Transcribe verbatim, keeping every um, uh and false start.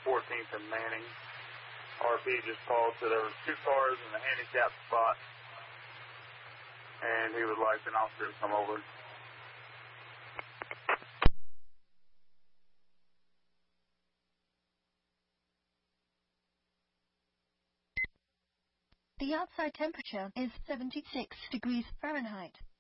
fourteenth and Manning. R P just called, so there were two cars in the handicapped spot, and he would like an officer to come over. The outside temperature is seventy-six degrees Fahrenheit.